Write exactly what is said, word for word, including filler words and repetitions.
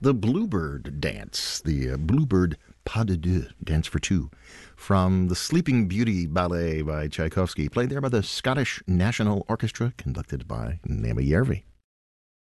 the Bluebird Dance, the uh, Bluebird Pas de Deux, Dance for Two, from the Sleeping Beauty Ballet by Tchaikovsky, played there by the Scottish National Orchestra, conducted by Nema Järvi.